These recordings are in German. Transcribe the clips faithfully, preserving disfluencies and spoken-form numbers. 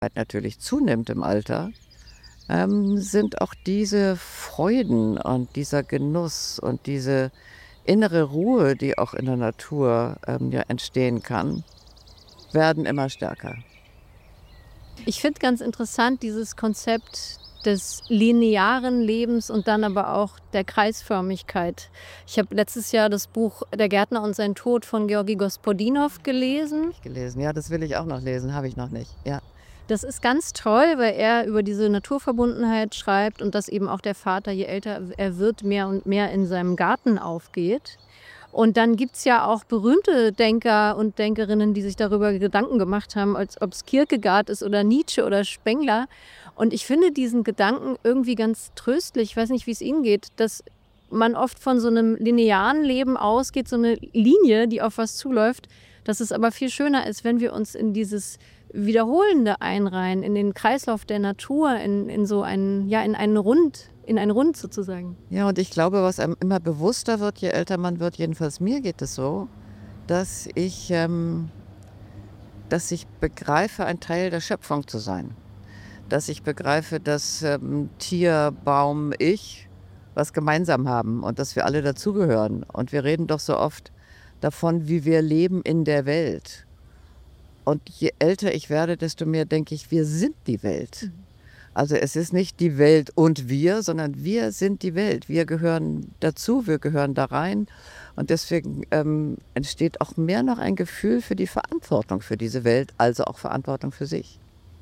natürlich zunimmt im Alter, ähm, sind auch diese Freuden und dieser Genuss und diese innere Ruhe, die auch in der Natur, ähm, ja entstehen kann, werden immer stärker. Ich finde ganz interessant dieses Konzept des linearen Lebens und dann aber auch der Kreisförmigkeit. Ich habe letztes Jahr das Buch „Der Gärtner und sein Tod“ von Georgi Gospodinow gelesen. Ich gelesen. Ja, das will ich auch noch lesen, habe ich noch nicht. Ja. Das ist ganz toll, weil er über diese Naturverbundenheit schreibt und dass eben auch der Vater, je älter er wird, mehr und mehr in seinem Garten aufgeht. Und dann gibt's ja auch berühmte Denker und Denkerinnen, die sich darüber Gedanken gemacht haben, als ob's Kierkegaard ist oder Nietzsche oder Spengler. Und ich finde diesen Gedanken irgendwie ganz tröstlich. Ich weiß nicht, wie es Ihnen geht, dass man oft von so einem linearen Leben ausgeht, so eine Linie, die auf was zuläuft, dass es aber viel schöner ist, wenn wir uns in dieses Wiederholende einreihen, in den Kreislauf der Natur, in, in so einen, ja, in einen Rund, in ein Rund sozusagen. Ja, und ich glaube, was einem immer bewusster wird, je älter man wird, jedenfalls mir geht es so, dass ich, ähm, dass ich begreife, ein Teil der Schöpfung zu sein. Dass ich begreife, dass ähm, Tier, Baum, ich was gemeinsam haben und dass wir alle dazugehören. Und wir reden doch so oft davon, wie wir leben in der Welt. Und je älter ich werde, desto mehr denke ich, wir sind die Welt. Also es ist nicht die Welt und wir, sondern wir sind die Welt. Wir gehören dazu, wir gehören da rein. Und deswegen ähm, entsteht auch mehr noch ein Gefühl für die Verantwortung für diese Welt, also auch Verantwortung für sich.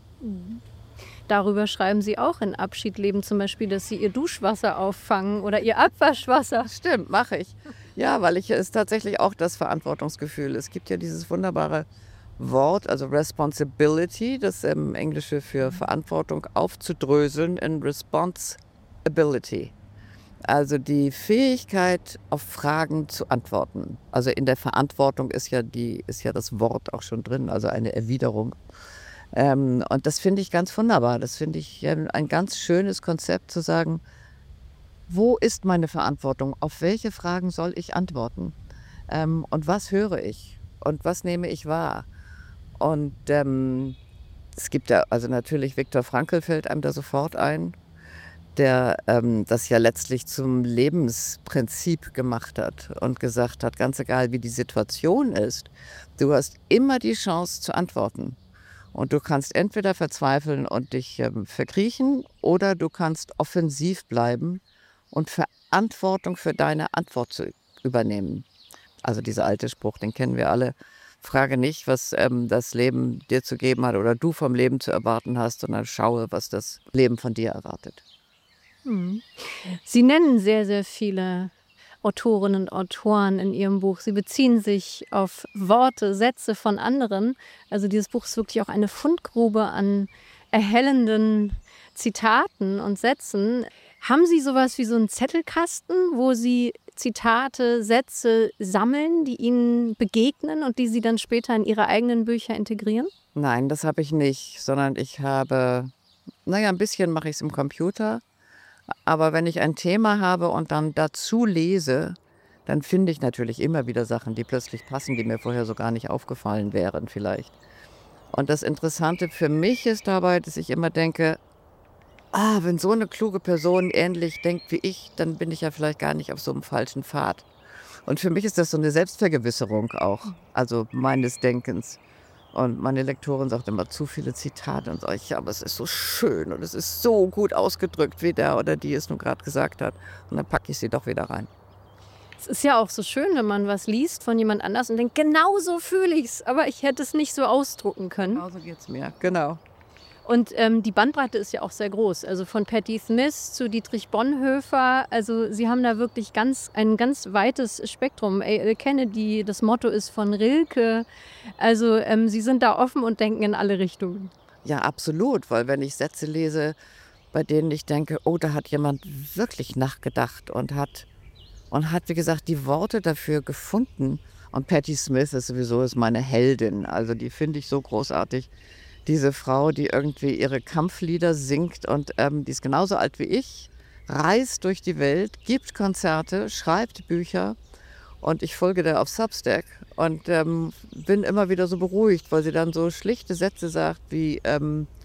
Darüber schreiben Sie auch in Abschied leben zum Beispiel, dass Sie Ihr Duschwasser auffangen oder Ihr Abwaschwasser. Stimmt, mache ich. Ja, weil ich es tatsächlich auch das Verantwortungsgefühl. Es gibt ja dieses wunderbare Wort, also Responsibility, das ähm, Englische für Verantwortung aufzudröseln in Responsibility. Also die Fähigkeit, auf Fragen zu antworten. Also in der Verantwortung ist ja, die, ist ja das Wort auch schon drin, also eine Erwiderung. Ähm, und das finde ich ganz wunderbar. Das finde ich ähm, ein ganz schönes Konzept zu sagen, wo ist meine Verantwortung? Auf welche Fragen soll ich antworten? Ähm, und was höre ich? Und was nehme ich wahr? Und ähm, es gibt ja, also natürlich Viktor Frankl fällt einem da sofort ein, der ähm, das ja letztlich zum Lebensprinzip gemacht hat und gesagt hat, ganz egal wie die Situation ist, du hast immer die Chance zu antworten. Und du kannst entweder verzweifeln und dich ähm, verkriechen oder du kannst offensiv bleiben und Verantwortung für deine Antwort zu übernehmen. Also dieser alte Spruch, den kennen wir alle. Frage nicht, was ähm, das Leben dir zu geben hat oder du vom Leben zu erwarten hast, sondern schaue, was das Leben von dir erwartet. Mhm. Sie nennen sehr, sehr viele Autorinnen und Autoren in Ihrem Buch. Sie beziehen sich auf Worte, Sätze von anderen. Also dieses Buch ist wirklich auch eine Fundgrube an erhellenden Zitaten und Sätzen. Haben Sie sowas wie so einen Zettelkasten, wo Sie Zitate, Sätze sammeln, die Ihnen begegnen und die Sie dann später in Ihre eigenen Bücher integrieren? Nein, das habe ich nicht, sondern ich habe, naja, ein bisschen mache ich es im Computer. Aber wenn ich ein Thema habe und dann dazu lese, dann finde ich natürlich immer wieder Sachen, die plötzlich passen, die mir vorher so gar nicht aufgefallen wären vielleicht. Und das Interessante für mich ist dabei, dass ich immer denke, ah, wenn so eine kluge Person ähnlich denkt wie ich, dann bin ich ja vielleicht gar nicht auf so einem falschen Pfad. Und für mich ist das so eine Selbstvergewisserung auch, also meines Denkens. Und meine Lektorin sagt immer zu viele Zitate und sage ich, ja, aber es ist so schön und es ist so gut ausgedrückt, wie der oder die es nun gerade gesagt hat. Und dann packe ich sie doch wieder rein. Es ist ja auch so schön, wenn man was liest von jemand anders und denkt, genau so fühle ich's, aber ich hätte es nicht so ausdrucken können. Genau so geht's mir, genau. Und ähm, die Bandbreite ist ja auch sehr groß. Also von Patti Smith zu Dietrich Bonhoeffer. Also Sie haben da wirklich ganz, ein ganz weites Spektrum. A L Kennedy, das Motto ist von Rilke. Also ähm, Sie sind da offen und denken in alle Richtungen. Ja, absolut, weil wenn ich Sätze lese, bei denen ich denke, oh, da hat jemand wirklich nachgedacht und hat, und hat, wie gesagt, die Worte dafür gefunden. Und Patti Smith ist sowieso ist meine Heldin. Also die finde ich so großartig. Diese Frau, die irgendwie ihre Kampflieder singt und ähm, die ist genauso alt wie ich, reist durch die Welt, gibt Konzerte, schreibt Bücher und ich folge der auf Substack und ähm, bin immer wieder so beruhigt, weil sie dann so schlichte Sätze sagt wie, ähm,